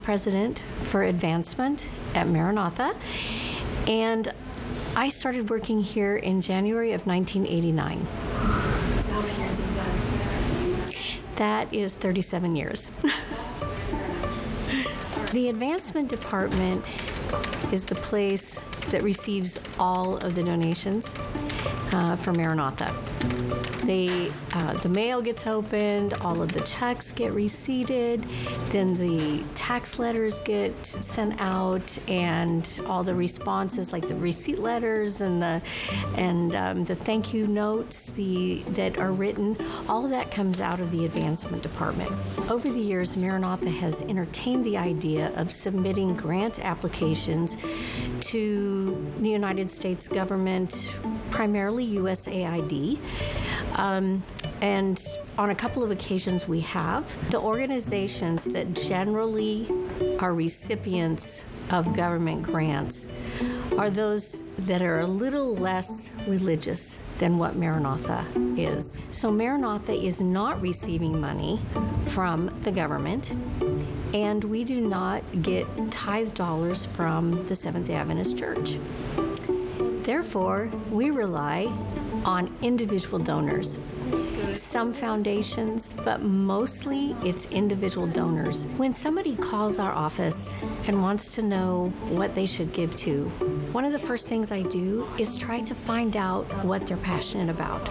President for Advancement at Maranatha, and I started working here in January of 1989. So how many years is that? That is 37 years. The Advancement Department is the place that receives all of the donations for Maranatha. The mail gets opened, all of the checks get receipted, then the tax letters get sent out, and all the responses, like the receipt letters and the thank you notes that are written, all of that comes out of the Advancement Department. Over the years, Maranatha has entertained the idea of submitting grant applications to the United States government, primarily USAID. And on a couple of occasions we have. The organizations that generally are recipients of government grants are those that are a little less religious than what Maranatha is. So Maranatha is not receiving money from the government, and we do not get tithe dollars from the Seventh-day Adventist Church. Therefore, we rely on individual donors. Some foundations, but mostly it's individual donors. When somebody calls our office and wants to know what they should give to, one of the first things I do is try to find out what they're passionate about.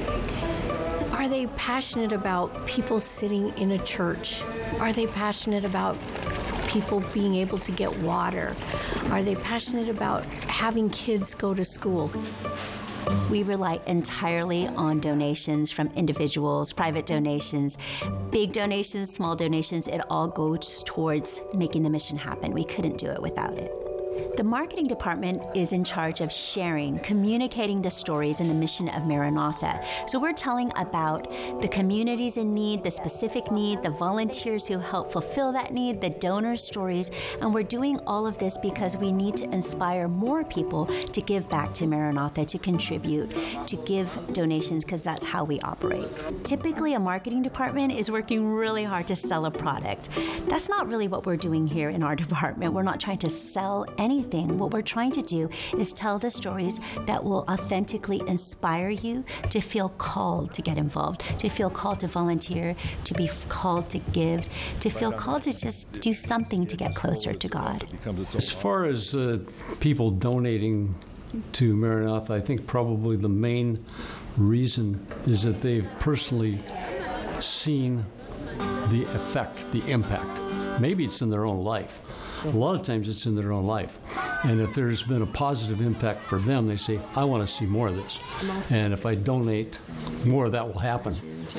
Are they passionate about people sitting in a church? Are they passionate about people being able to get water? Are they passionate about having kids go to school? We rely entirely on donations from individuals, private donations, big donations, small donations. It all goes towards making the mission happen. We couldn't do it without it. The marketing department is in charge of sharing, communicating the stories and the mission of Maranatha. So we're telling about the communities in need, the specific need, the volunteers who help fulfill that need, the donor stories, and we're doing all of this because we need to inspire more people to give back to Maranatha, to contribute, to give donations, because that's how we operate. Typically, a marketing department is working really hard to sell a product. That's not really what we're doing here in our department. We're not trying to sell anything. What we're trying to do is tell the stories that will authentically inspire you to feel called to get involved, to feel called to volunteer, to be called to give, to feel called to just do something to get closer to God. As far as people donating to Maranatha, I think probably the main reason is that they've personally seen the effect, the impact. Maybe it's in their own life. A lot of times it's in their own life. And if there's been a positive impact for them, they say, I want to see more of this. And if I donate, more of that will happen.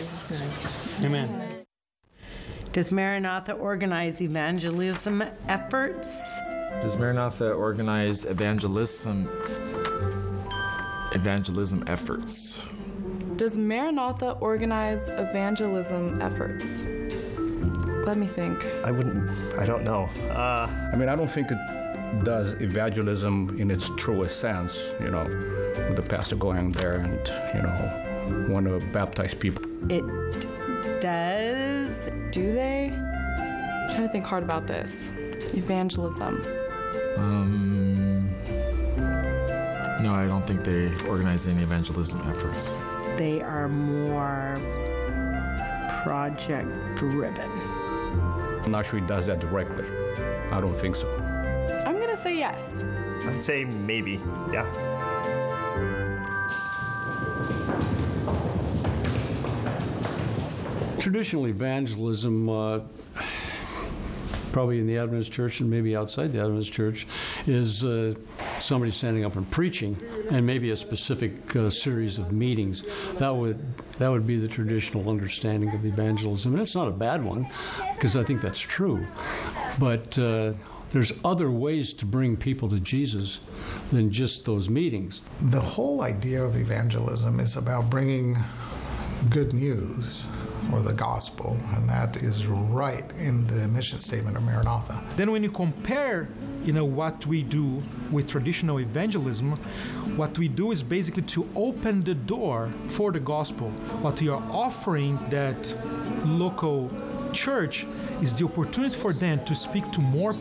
Amen. Does Maranatha organize evangelism efforts? Does Maranatha organize evangelism efforts? Does Maranatha organize evangelism efforts? Let me think. I don't know. I don't think it does evangelism in its truest sense, with the pastor going there and, want to baptize people. It does. Do they? I'm trying to think hard about this. Evangelism. No, I don't think they organize any evangelism efforts. They are more project-driven. I'm not sure he does that directly. I don't think so. I'm going to say yes. I'd say maybe, yeah. Traditional evangelism, probably in the Adventist Church and maybe outside the Adventist Church, is somebody standing up and preaching, and maybe a specific series of meetings. That would be the traditional understanding of evangelism, and it's not a bad one, because I think that's true. But there's other ways to bring people to Jesus than just those meetings. The whole idea of evangelism is about bringing good news, or the gospel, and that is right in the mission statement of Maranatha. Then when you compare, what we do with traditional evangelism, what we do is basically to open the door for the gospel. What we are offering that local church is the opportunity for them to speak to more